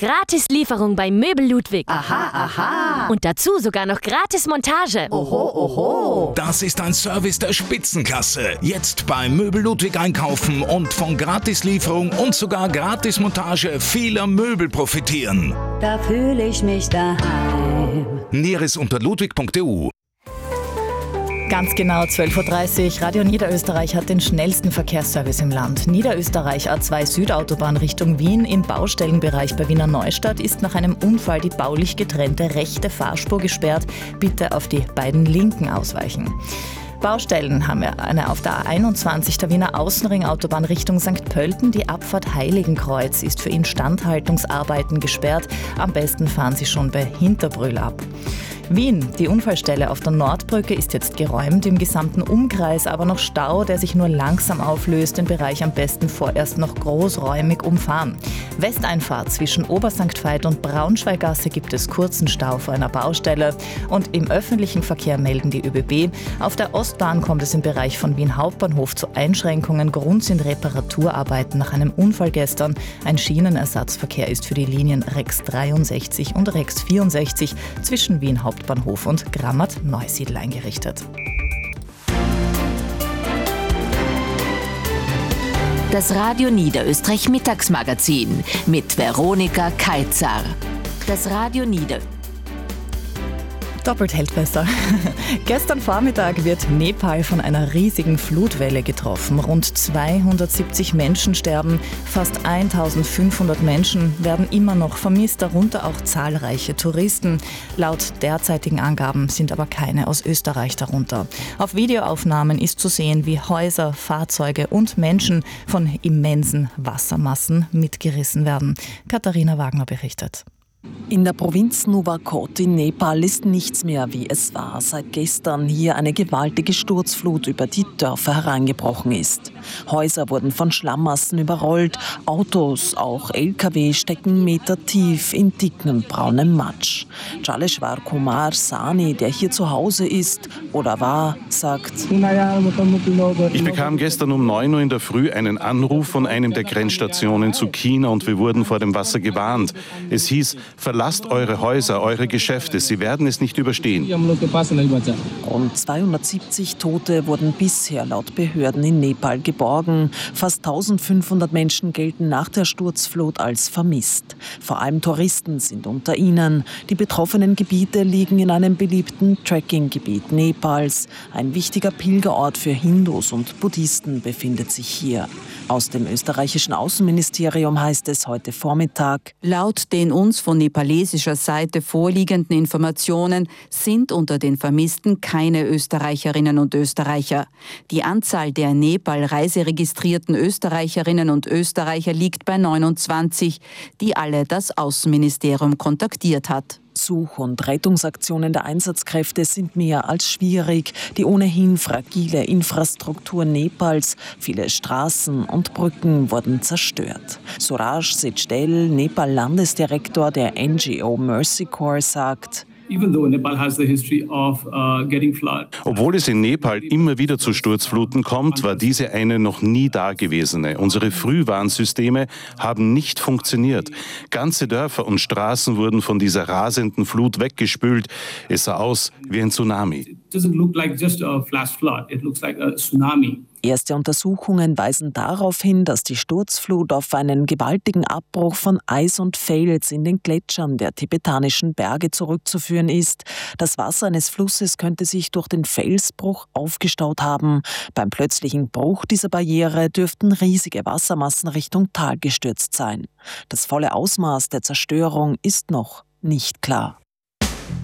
Gratis Lieferung bei Möbel Ludwig. Aha, aha. Und dazu sogar noch gratis Montage. Oho, oho. Das ist ein Service der Spitzenklasse. Jetzt bei Möbel Ludwig einkaufen und von Gratislieferung und sogar Gratismontage vieler Möbel profitieren. Da fühle ich mich daheim. Näheres unter ludwig.eu. Ganz genau 12.30 Uhr. Radio Niederösterreich hat den schnellsten Verkehrsservice im Land. Niederösterreich A2 Südautobahn Richtung Wien im Baustellenbereich bei Wiener Neustadt ist nach einem Unfall die baulich getrennte rechte Fahrspur gesperrt. Bitte auf die beiden linken ausweichen. Baustellen haben wir eine auf der A21 der Wiener Außenringautobahn Richtung St. Pölten. Die Abfahrt Heiligenkreuz ist für Instandhaltungsarbeiten gesperrt. Am besten fahren Sie schon bei Hinterbrühl ab. Wien, die Unfallstelle auf der Nordbrücke ist jetzt geräumt, im gesamten Umkreis aber noch Stau, der sich nur langsam auflöst, den Bereich am besten vorerst noch großräumig umfahren. Westeinfahrt zwischen Obersankt Veit und Braunschweiggasse gibt es kurzen Stau vor einer Baustelle und im öffentlichen Verkehr melden die ÖBB. Auf der Ostbahn kommt es im Bereich von Wien Hauptbahnhof zu Einschränkungen. Grund sind Reparaturarbeiten nach einem Unfall gestern. Ein Schienenersatzverkehr ist für die Linien Rex 63 und Rex 64 zwischen Wien Hauptbahnhof und Grammat-Neusiedl eingerichtet. Das Radio Niederösterreich Mittagsmagazin mit Veronika Kaitzar. Das Radio Niederösterreich. Doppelt hält besser. Gestern Vormittag wird Nepal von einer riesigen Flutwelle getroffen. Rund 270 Menschen sterben, fast 1500 Menschen werden immer noch vermisst, darunter auch zahlreiche Touristen. Laut derzeitigen Angaben sind aber keine aus Österreich darunter. Auf Videoaufnahmen ist zu sehen, wie Häuser, Fahrzeuge und Menschen von immensen Wassermassen mitgerissen werden. Katharina Wagner berichtet. In der Provinz Nuwakot in Nepal ist nichts mehr, wie es war, seit gestern hier eine gewaltige Sturzflut über die Dörfer hereingebrochen ist. Häuser wurden von Schlammmassen überrollt, Autos, auch LKW stecken metertief in dicken braunem Matsch. Jaleshwar Kumar Sani, der hier zu Hause ist oder war, sagt: Ich bekam gestern um 9 Uhr in der Früh einen Anruf von einem der Grenzstationen zu China und wir wurden vor dem Wasser gewarnt. Es hieß: Verlasst eure Häuser, eure Geschäfte, sie werden es nicht überstehen. Rund 270 Tote wurden bisher laut Behörden in Nepal geborgen. Fast 1500 Menschen gelten nach der Sturzflut als vermisst. Vor allem Touristen sind unter ihnen. Die betroffenen Gebiete liegen in einem beliebten Trekkinggebiet Nepals. Ein wichtiger Pilgerort für Hindus und Buddhisten befindet sich hier. Aus dem österreichischen Außenministerium heißt es heute Vormittag: Laut den uns von nepalesischer Seite vorliegenden Informationen sind unter den Vermissten keine Österreicherinnen und Österreicher. Die Anzahl der in Nepal reiseregistrierten Österreicherinnen und Österreicher liegt bei 29, die alle das Außenministerium kontaktiert hat. Such- und Rettungsaktionen der Einsatzkräfte sind mehr als schwierig. Die ohnehin fragile Infrastruktur Nepals, viele Straßen und Brücken wurden zerstört. Suraj Sechdel, Nepal-Landesdirektor der NGO Mercy Corps, sagt: Obwohl es in Nepal immer wieder zu Sturzfluten kommt, war diese eine noch nie dagewesene. Unsere Frühwarnsysteme haben nicht funktioniert. Ganze Dörfer und Straßen wurden von dieser rasenden Flut weggespült. Es sah aus wie ein Tsunami. Erste Untersuchungen weisen darauf hin, dass die Sturzflut auf einen gewaltigen Abbruch von Eis und Fels in den Gletschern der tibetanischen Berge zurückzuführen ist. Das Wasser eines Flusses könnte sich durch den Felsbruch aufgestaut haben. Beim plötzlichen Bruch dieser Barriere dürften riesige Wassermassen Richtung Tal gestürzt sein. Das volle Ausmaß der Zerstörung ist noch nicht klar.